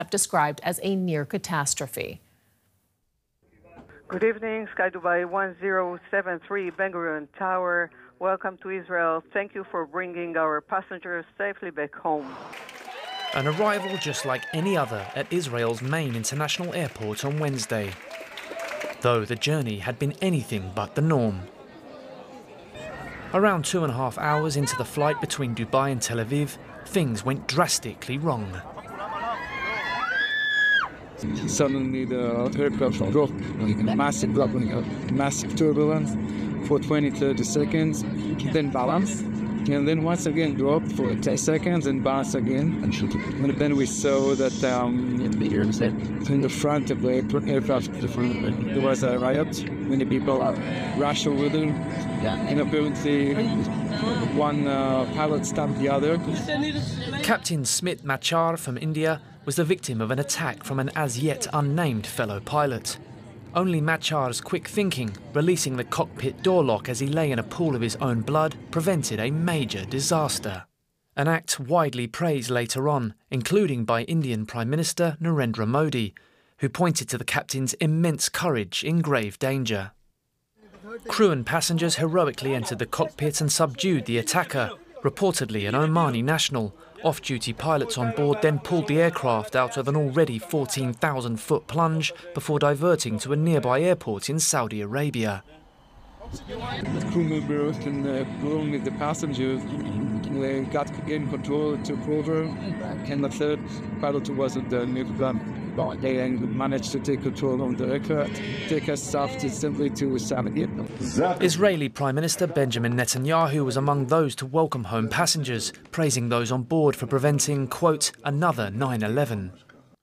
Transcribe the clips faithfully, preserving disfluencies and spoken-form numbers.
described as a near catastrophe. Good evening, Sky Dubai one zero seven three Ben Gurion Tower. Welcome to Israel. Thank you for bringing our passengers safely back home. An arrival just like any other at Israel's main international airport on Wednesday, though the journey had been anything but the norm. Around two and a half hours into the flight between Dubai and Tel Aviv, things went drastically wrong. Suddenly the aircraft dropped, massive drop, massive turbulence for twenty to thirty seconds, then balance, and then once again dropped for ten seconds and balance again. And then we saw that um, in the front of the aircraft there was a riot. Many people rushed over them, and apparently one uh, pilot stabbed the other. Captain Smit Machar from India was the victim of an attack from an as-yet unnamed fellow pilot. Only Machar's quick thinking, releasing the cockpit door lock as he lay in a pool of his own blood, prevented a major disaster. An act widely praised later on, including by Indian Prime Minister Narendra Modi, who pointed to the captain's immense courage in grave danger. Crew and passengers heroically entered the cockpit and subdued the attacker, reportedly an Omani national. Off-duty pilots on board then pulled the aircraft out of an already fourteen thousand foot plunge before diverting to a nearby airport in Saudi Arabia. The crew members and uh, along with the passengers they got in control, took over, and the third pilot who wasn't the gun. They managed to take control of the aircraft, take us south simply to Saudi. Israeli Prime Minister Benjamin Netanyahu was among those to welcome home passengers, praising those on board for preventing, quote, another nine eleven.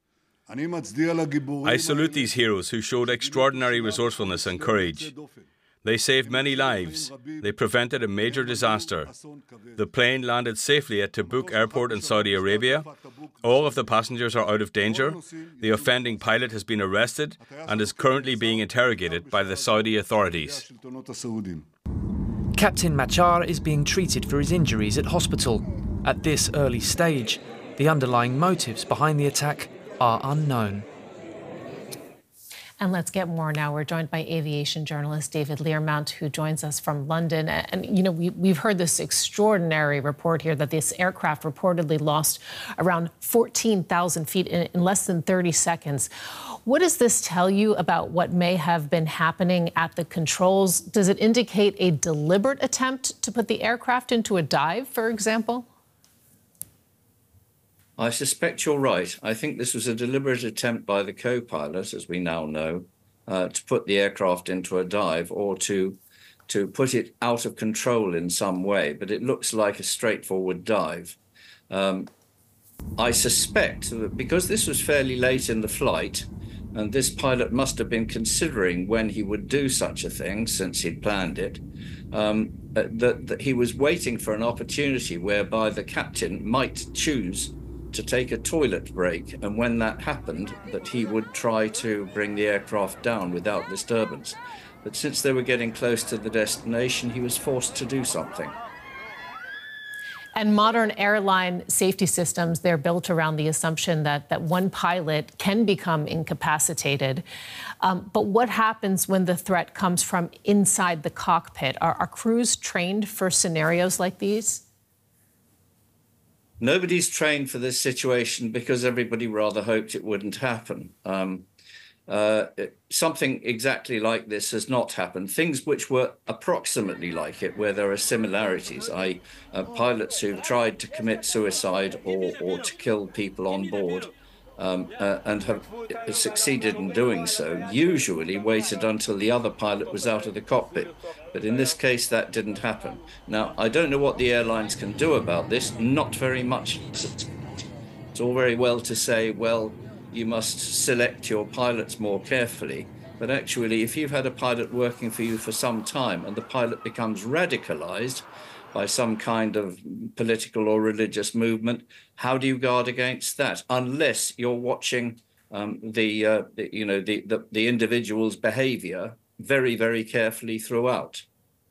I salute these heroes who showed extraordinary resourcefulness and courage. They saved many lives. They prevented a major disaster. The plane landed safely at Tabuk Airport in Saudi Arabia. All of the passengers are out of danger. The offending pilot has been arrested and is currently being interrogated by the Saudi authorities. Captain Machar is being treated for his injuries at hospital. At this early stage, the underlying motives behind the attack are unknown. And let's get more now. We're joined by aviation journalist David Learmount, who joins us from London. And, you know, we, we've heard this extraordinary report here that this aircraft reportedly lost around fourteen thousand feet in, in less than thirty seconds. What does this tell you about what may have been happening at the controls? Does it indicate a deliberate attempt to put the aircraft into a dive, for example? I suspect you're right. I think this was a deliberate attempt by the co-pilot, as we now know, uh, to put the aircraft into a dive or to to put it out of control in some way. But it looks like a straightforward dive. Um, I suspect that because this was fairly late in the flight, and this pilot must have been considering when he would do such a thing, since he'd planned it, um, that, that he was waiting for an opportunity whereby the captain might choose to take a toilet break, and when that happened, that he would try to bring the aircraft down without disturbance. But since they were getting close to the destination, he was forced to do something. And modern airline safety systems, they're built around the assumption that, that one pilot can become incapacitated. Um, but what happens when the threat comes from inside the cockpit? Are, are crews trained for scenarios like these? Nobody's trained for this situation because everybody rather hoped it wouldn't happen. Um, uh, it, something exactly like this has not happened. Things which were approximately like it, where there are similarities, that is, uh, pilots who've tried to commit suicide or, or to kill people on board um, uh, and have succeeded in doing so, usually waited until the other pilot was out of the cockpit. But in this case, that didn't happen. Now, I don't know what the airlines can do about this. Not very much. It's all very well to say, well, you must select your pilots more carefully. But actually, if you've had a pilot working for you for some time and the pilot becomes radicalized by some kind of political or religious movement, how do you guard against that? Unless you're watching um, the, uh, the, you know, the, the, the individual's behavior very, very carefully throughout.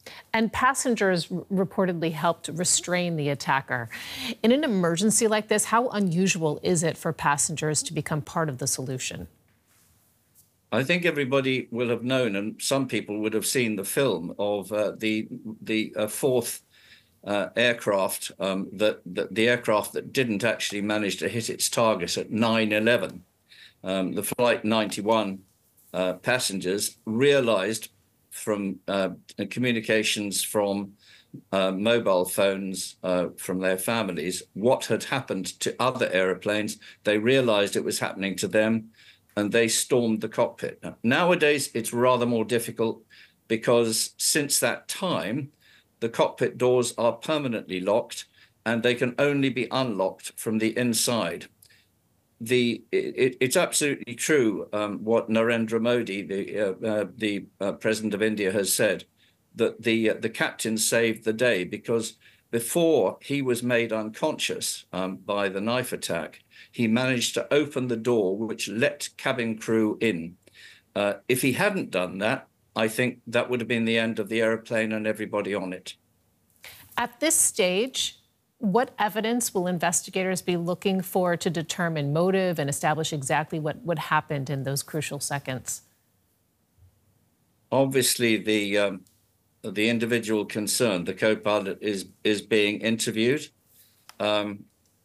And passengers reportedly helped restrain the attacker. In an emergency like this, how unusual is it for passengers to become part of the solution? I think everybody will have known, and some people would have seen the film of uh, the the uh, fourth uh, aircraft, um, that, that the aircraft that didn't actually manage to hit its target at nine eleven. Um, the Flight ninety-one uh, passengers realized from uh, communications from uh, mobile phones uh, from their families what had happened to other airplanes. They realized it was happening to them, and they stormed the cockpit. Nowadays, it's rather more difficult because since that time, the cockpit doors are permanently locked and they can only be unlocked from the inside. The it, it's absolutely true um, what Narendra Modi, the uh, uh, the uh, president of India, has said, that the uh, the captain saved the day, because before he was made unconscious um, by the knife attack, he managed to open the door which let cabin crew in. Uh, if he hadn't done that, I think that would have been the end of the airplane and everybody on it. At this stage, what evidence will investigators be looking for to determine motive and establish exactly what, what happened in those crucial seconds? Obviously, the um, the individual concerned, the co-pilot, is is being interviewed. Um,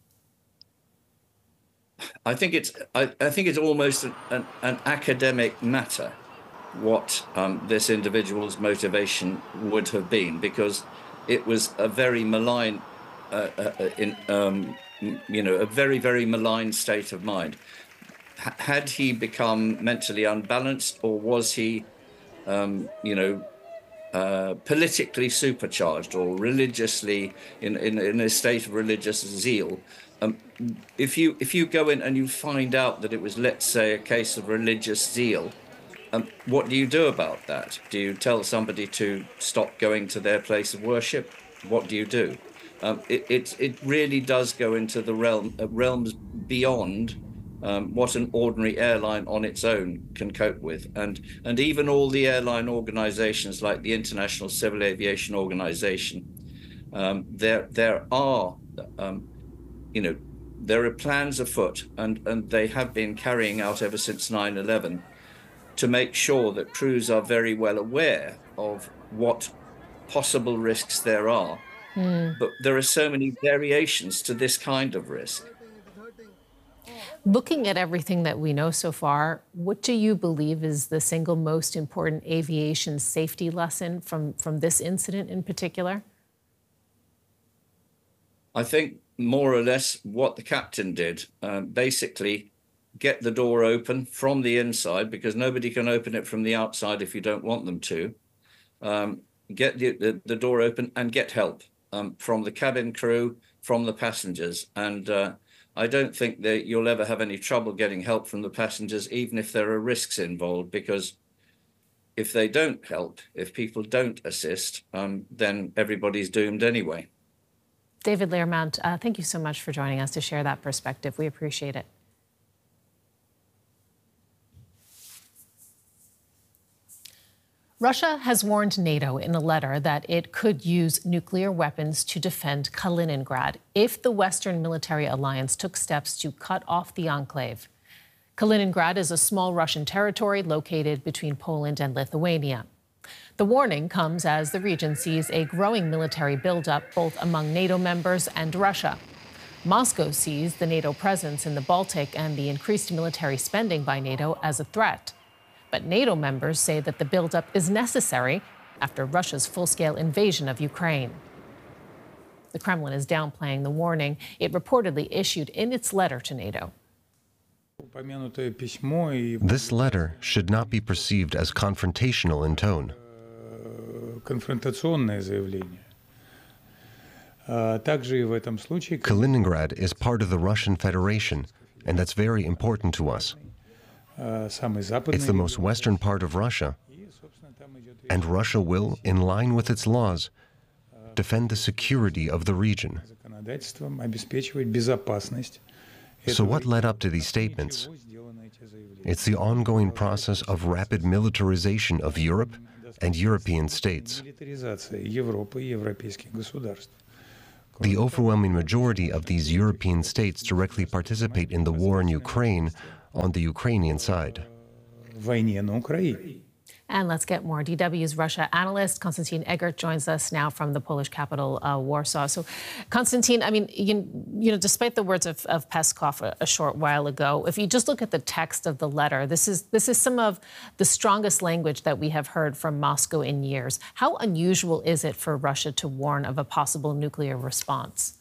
I think it's I, I think it's almost an, an, an academic matter what um, this individual's motivation would have been, because it was a very malign, uh, uh, in um, you know, a very very malign state of mind. H- had he become mentally unbalanced, or was he, um, you know, uh, politically supercharged or religiously in, in in a state of religious zeal? Um, if you if you go in and you find out that it was, let's say, a case of religious zeal, um, what do you do about that? Do you tell somebody to stop going to their place of worship? What do you do? Um, it, it it really does go into the realm uh, realms beyond um, what an ordinary airline on its own can cope with, and and even all the airline organizations like the International Civil Aviation Organization, um, there there are. Um, You know, there are plans afoot, and, and they have been carrying out ever since nine eleven, to make sure that crews are very well aware of what possible risks there are. Mm. But there are so many variations to this kind of risk. Looking at everything that we know so far, what do you believe is the single most important aviation safety lesson from, from this incident in particular? I think more or less what the captain did, uh, basically get the door open from the inside, because nobody can open it from the outside if you don't want them to. Um, get the, the, the door open and get help um, from the cabin crew, from the passengers. And uh, I don't think that you'll ever have any trouble getting help from the passengers, even if there are risks involved, because if they don't help, if people don't assist, um, then everybody's doomed anyway. David Learmount, uh, thank you so much for joining us to share that perspective. We appreciate it. Russia has warned NATO in a letter that it could use nuclear weapons to defend Kaliningrad if the Western military alliance took steps to cut off the enclave. Kaliningrad is a small Russian territory located between Poland and Lithuania. The warning comes as the region sees a growing military buildup both among NATO members and Russia. Moscow sees the NATO presence in the Baltic and the increased military spending by NATO as a threat. But NATO members say that the buildup is necessary after Russia's full-scale invasion of Ukraine. The Kremlin is downplaying the warning it reportedly issued in its letter to NATO. This letter should not be perceived as confrontational in tone. Kaliningrad is part of the Russian Federation, and that's very important to us. It's the most western part of Russia, and Russia will, in line with its laws, defend the security of the region. So what led up to these statements? It's the ongoing process of rapid militarization of Europe and European states. The overwhelming majority of these European states directly participate in the war in Ukraine on the Ukrainian side. And let's get more. D W's Russia analyst Konstantin Egert joins us now from the Polish capital, uh, Warsaw. So, Konstantin, I mean, you, you know, despite the words of, of Peskov a, a short while ago, if you just look at the text of the letter, this is this is some of the strongest language that we have heard from Moscow in years. How unusual is it for Russia to warn of a possible nuclear response?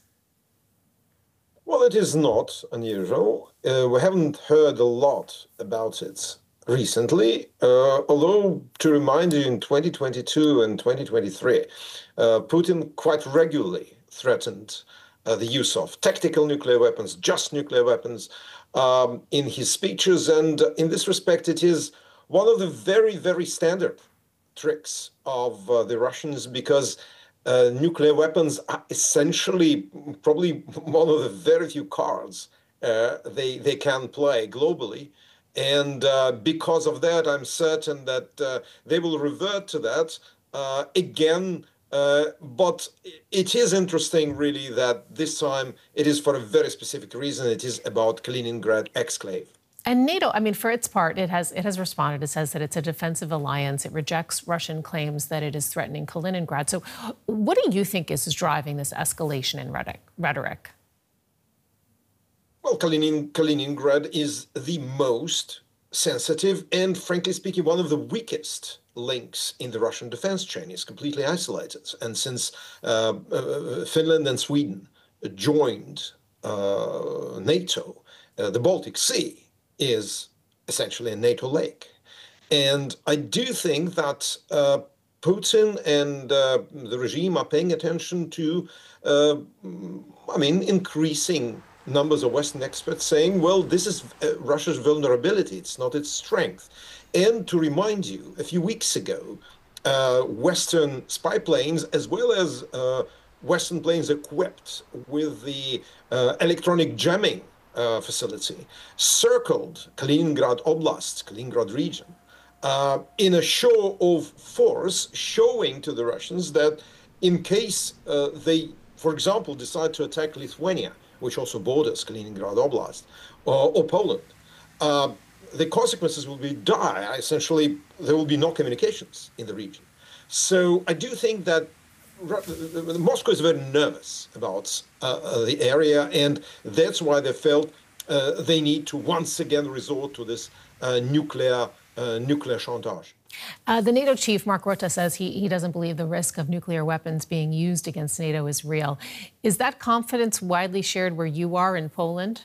Well, it is not unusual. Uh, we haven't heard a lot about it recently, uh, although, to remind you, in twenty twenty-two and twenty twenty-three, uh, Putin quite regularly threatened uh, the use of tactical nuclear weapons, just nuclear weapons, um, in his speeches. And in this respect, it is one of the very, very standard tricks of uh, the Russians, because uh, nuclear weapons are essentially probably one of the very few cards uh, they, they can play globally. And uh, because of that, I'm certain that uh, they will revert to that uh, again. Uh, but it is interesting, really, that this time it is for a very specific reason. It is about Kaliningrad exclave. And NATO, I mean, for its part, it has it has responded. It says that it's a defensive alliance. It rejects Russian claims that it is threatening Kaliningrad. So what do you think is driving this escalation in rhetoric? Well, Kalinin, Kaliningrad is the most sensitive and, frankly speaking, one of the weakest links in the Russian defense chain. It's completely isolated. And since uh, uh, Finland and Sweden joined uh, NATO, uh, the Baltic Sea is essentially a NATO lake. And I do think that uh, Putin and uh, the regime are paying attention to, uh, I mean, increasing numbers of Western experts saying, well, this is uh, Russia's vulnerability, it's not its strength. And to remind you, a few weeks ago, uh, Western spy planes, as well as uh, Western planes equipped with the uh, electronic jamming uh, facility, circled Kaliningrad Oblast, Kaliningrad region, uh, in a show of force, showing to the Russians that in case uh, they, for example, decide to attack Lithuania, which also borders Kaliningrad Oblast, or, or Poland, uh, the consequences will be dire. Essentially, there will be no communications in the region. So I do think that Moscow is very nervous about uh, the area, and that's why they felt uh, they need to once again resort to this uh, nuclear uh, nuclear chantage. Uh, the NATO chief, Mark Rutte, says he, he doesn't believe the risk of nuclear weapons being used against NATO is real. Is that confidence widely shared where you are in Poland?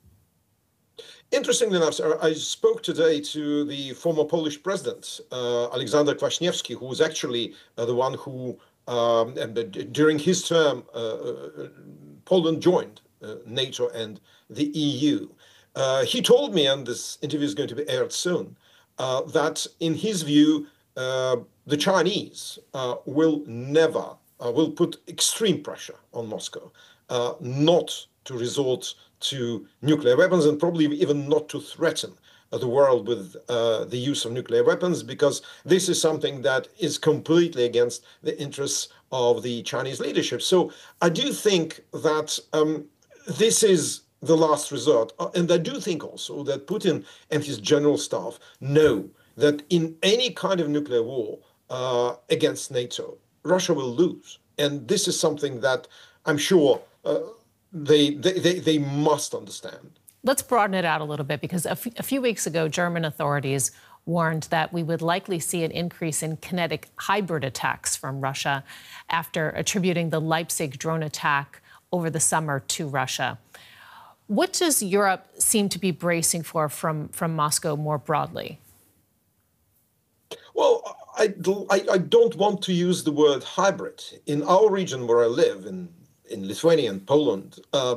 Interestingly enough, sir, I spoke today to the former Polish president, uh, Aleksander Kwaśniewski, who was actually uh, the one who, um, and, uh, during his term, uh, Poland joined uh, NATO and the E U. Uh, he told me, and this interview is going to be aired soon, Uh, that in his view, uh, the Chinese uh, will never, uh, will put extreme pressure on Moscow uh, not to resort to nuclear weapons, and probably even not to threaten uh, the world with uh, the use of nuclear weapons, because this is something that is completely against the interests of the Chinese leadership. So I do think that um, this is the last resort. Uh, and I do think also that Putin and his general staff know that in any kind of nuclear war uh, against NATO, Russia will lose. And this is something that I'm sure uh, they, they, they, they must understand. Let's broaden it out a little bit, because a, f- a few weeks ago, German authorities warned that we would likely see an increase in kinetic hybrid attacks from Russia after attributing the Leipzig drone attack over the summer to Russia. What does Europe seem to be bracing for from, from Moscow more broadly? Well, I, I, I don't want to use the word hybrid. In our region where I live, in, in Lithuania and Poland, uh,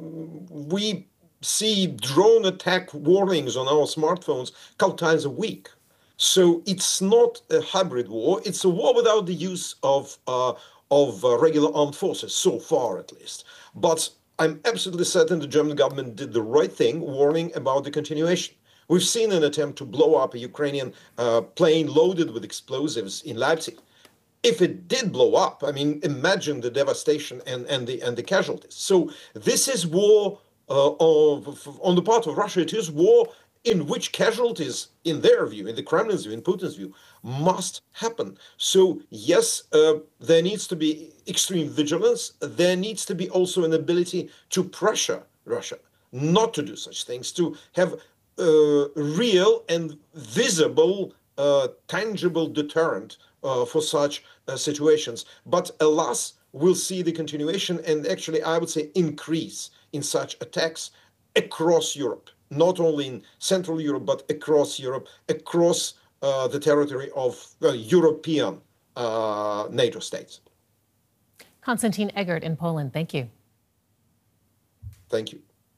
we see drone attack warnings on our smartphones a couple times a week. So it's not a hybrid war. It's a war without the use of, uh, of uh, regular armed forces, so far at least. But I'm absolutely certain the German government did the right thing, warning about the continuation. We've seen an attempt to blow up a Ukrainian uh, plane loaded with explosives in Leipzig. If it did blow up, I mean, imagine the devastation and, and, the, and the casualties. So this is war uh, of, on the part of Russia. It is war in which casualties, in their view, in the Kremlin's view, in Putin's view, must happen. So yes, uh, there needs to be extreme vigilance. There needs to be also an ability to pressure Russia not to do such things, to have uh, real and visible, uh, tangible deterrent uh, for such uh, situations. But alas, we'll see the continuation and actually, I would say, increase in such attacks across Europe. Not only in Central Europe, but across Europe, across uh, the territory of uh, European uh, NATO states. Konstantin Eggert in Poland, thank you. Thank you.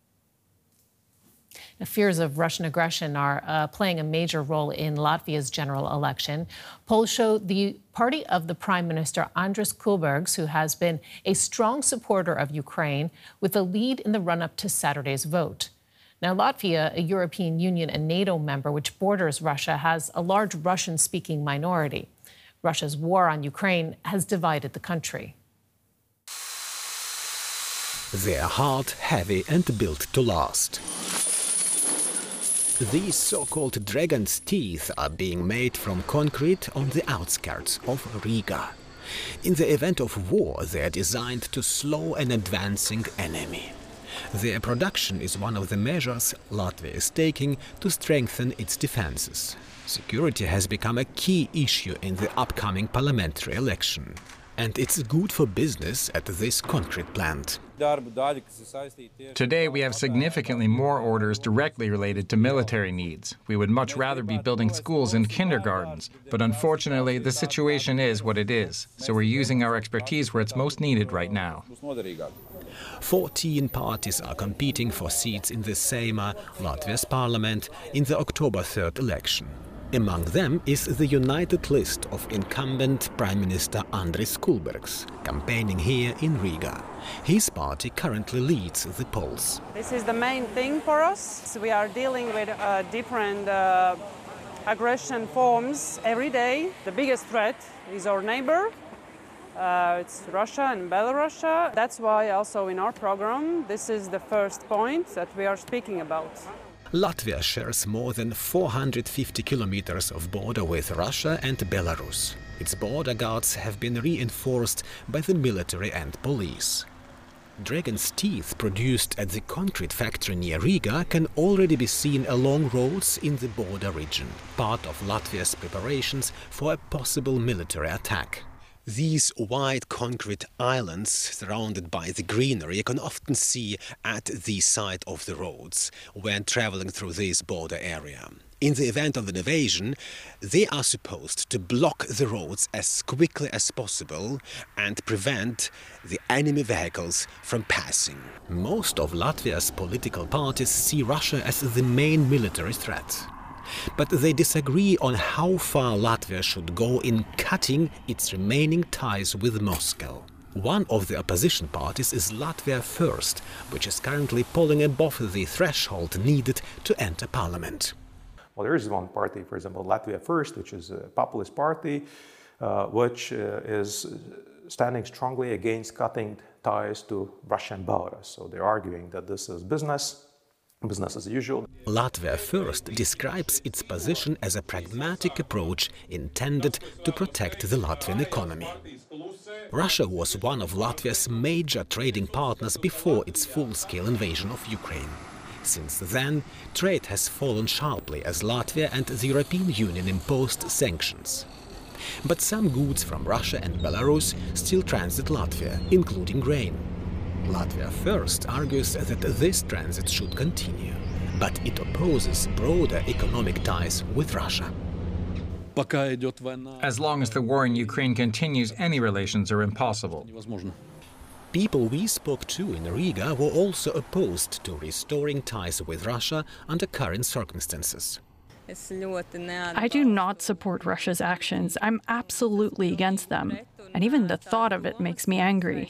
The fears of Russian aggression are uh, playing a major role in Latvia's general election. Polls show the party of the Prime Minister Andris Kulbergs, who has been a strong supporter of Ukraine, with a lead in the run-up to Saturday's vote. Now, Latvia, a European Union and NATO member which borders Russia, has a large Russian-speaking minority. Russia's war on Ukraine has divided the country. They are hard, heavy and built to last. These so-called dragon's teeth are being made from concrete on the outskirts of Riga. In the event of war, they are designed to slow an advancing enemy. Their production is one of the measures Latvia is taking to strengthen its defenses. Security has become a key issue in the upcoming parliamentary election. And it's good for business at this concrete plant. Today we have significantly more orders directly related to military needs. We would much rather be building schools and kindergartens, but unfortunately the situation is what it is, so we're using our expertise where it's most needed right now. Fourteen parties are competing for seats in the Seima, Latvia's parliament, in the October third election. Among them is the united list of incumbent Prime Minister Andris Kulbergs, campaigning here in Riga. His party currently leads the polls. This is the main thing for us. We are dealing with uh, different uh, aggression forms every day. The biggest threat is our neighbor. Uh, it's Russia and Belarus. That's why also in our program, this is the first point that we are speaking about. Latvia shares more than four hundred fifty kilometers of border with Russia and Belarus. Its border guards have been reinforced by the military and police. Dragon's teeth produced at the concrete factory near Riga can already be seen along roads in the border region, part of Latvia's preparations for a possible military attack. These wide concrete islands surrounded by the greenery you can often see at the side of the roads when traveling through this border area. In the event of an invasion, they are supposed to block the roads as quickly as possible and prevent the enemy vehicles from passing. Most of Latvia's political parties see Russia as the main military threat. But they disagree on how far Latvia should go in cutting its remaining ties with Moscow. One of the opposition parties is Latvia First, which is currently polling above the threshold needed to enter parliament. Well, there is one party, for example, Latvia First, which is a populist party, uh, which uh, is standing strongly against cutting ties to Russia and Belarus. So they're arguing that this is business. Business as usual. Latvia First describes its position as a pragmatic approach intended to protect the Latvian economy. Russia was one of Latvia's major trading partners before its full-scale invasion of Ukraine. Since then, trade has fallen sharply as Latvia and the European Union imposed sanctions. But some goods from Russia and Belarus still transit Latvia, including grain. Latvia First argues that this transit should continue, but it opposes broader economic ties with Russia. As long as the war in Ukraine continues, any relations are impossible. People we spoke to in Riga were also opposed to restoring ties with Russia under current circumstances. I do not support Russia's actions. I'm absolutely against them. And even the thought of it makes me angry.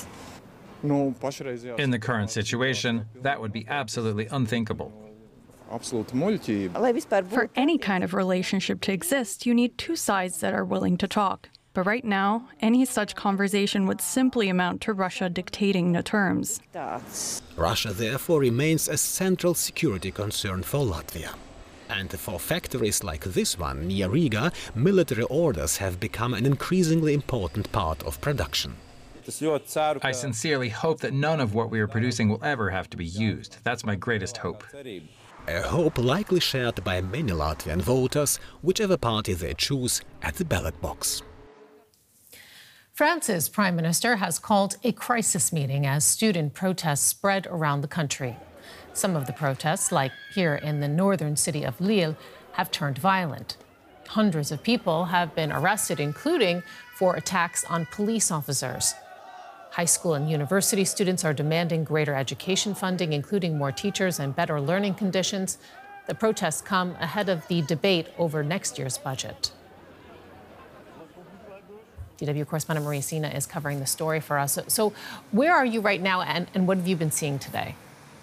In the current situation, that would be absolutely unthinkable. For any kind of relationship to exist, you need two sides that are willing to talk. But right now, any such conversation would simply amount to Russia dictating the terms. Russia therefore remains a central security concern for Latvia. And for factories like this one near Riga, military orders have become an increasingly important part of production. I sincerely hope that none of what we are producing will ever have to be used. That's my greatest hope. A hope likely shared by many Latvian voters, whichever party they choose at the ballot box. France's prime minister has called a crisis meeting as student protests spread around the country. Some of the protests, like here in the northern city of Lille, have turned violent. Hundreds of people have been arrested, including for attacks on police officers. High school and university students are demanding greater education funding, including more teachers and better learning conditions. The protests come ahead of the debate over next year's budget. D W correspondent Maria Sina is covering the story for us. So, so where are you right now, and, and what have you been seeing today?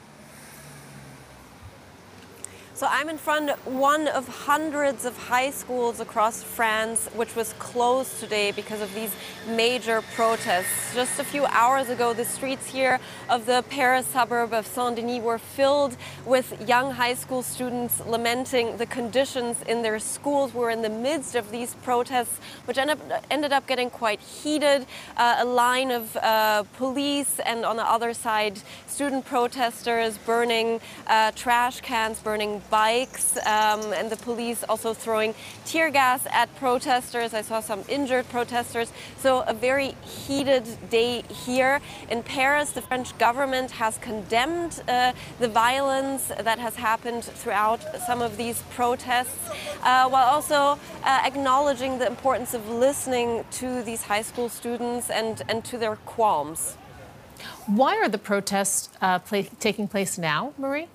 So I'm in front of one of hundreds of high schools across France, which was closed today because of these major protests. Just a few hours ago, the streets here of the Paris suburb of Saint-Denis were filled with young high school students lamenting the conditions in their schools. We're in the midst of these protests, which ended up, ended up getting quite heated. Uh, a line of uh, police and on the other side, student protesters burning uh, trash cans, burning bikes, um, and the police also throwing tear gas at protesters. I saw some injured protesters. So a very heated day here in Paris. The French government has condemned uh, the violence that has happened throughout some of these protests, uh, while also uh, acknowledging the importance of listening to these high school students and, and to their qualms. Why are the protests uh, play, taking place now, Marie?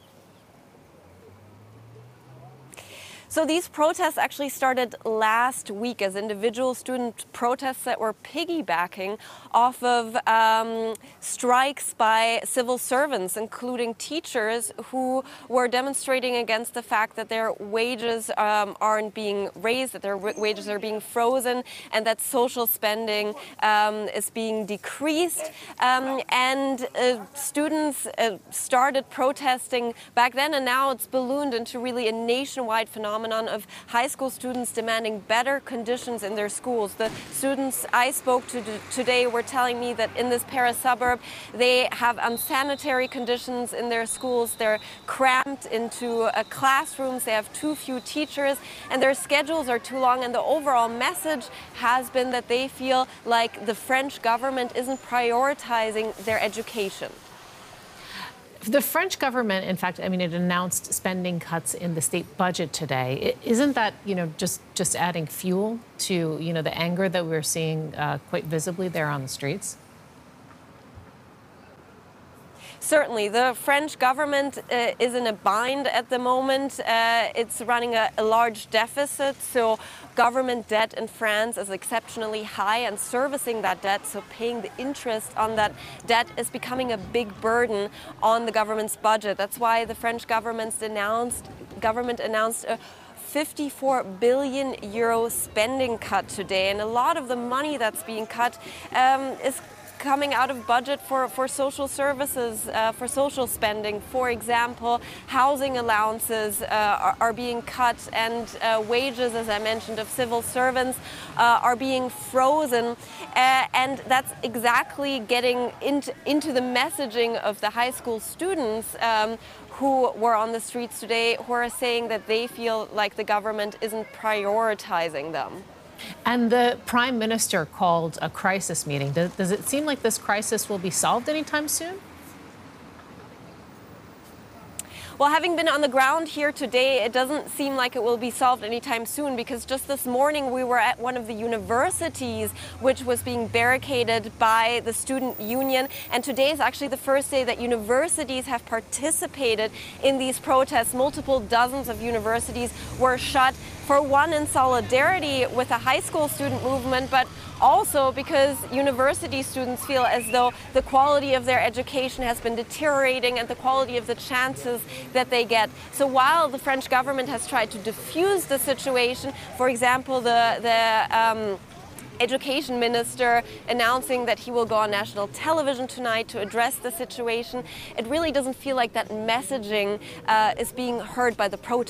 So these protests actually started last week as individual student protests that were piggybacking off of um, strikes by civil servants, including teachers, who were demonstrating against the fact that their wages um, aren't being raised, that their wages are being frozen, and that social spending um, is being decreased. Um, and uh, students uh, started protesting back then, and now it's ballooned into really a nationwide phenomenon of high school students demanding better conditions in their schools. The students I spoke to today were telling me that in this Paris suburb, they have unsanitary conditions in their schools. They're cramped into uh, classrooms. They have too few teachers, and their schedules are too long. And the overall message has been that they feel like the French government isn't prioritizing their education. The French government, in fact, I mean, it announced spending cuts in the state budget today. Isn't that, you know, just, just adding fuel to, you know, the anger that we're seeing uh, quite visibly there on the streets? Certainly. The French government uh, is in a bind at the moment. Uh, it's running a, a large deficit, so government debt in France is exceptionally high, and servicing that debt, so paying the interest on that debt, is becoming a big burden on the government's budget. That's why the French government announced, government announced a fifty-four billion euro spending cut today, and a lot of the money that's being cut um, is coming out of budget for, for social services, uh, for social spending. For example, housing allowances uh, are, are being cut, and uh, wages, as I mentioned, of civil servants uh, are being frozen. Uh, and that's exactly getting into, into the messaging of the high school students um, who were on the streets today, who are saying that they feel like the government isn't prioritizing them. And the prime minister called a crisis meeting. Does, does it seem like this crisis will be solved anytime soon? Well, having been on the ground here today, it doesn't seem like it will be solved anytime soon, because just this morning we were at one of the universities which was being barricaded by the student union. And today is actually the first day that universities have participated in these protests. Multiple dozens of universities were shut, for one in solidarity with the high school student movement, but also because university students feel as though the quality of their education has been deteriorating and the quality of the chances that they get. So while the French government has tried to diffuse the situation, for example, the, the um, Education Minister announcing that he will go on national television tonight to address the situation, it really doesn't feel like that messaging uh, is being heard by the protesters.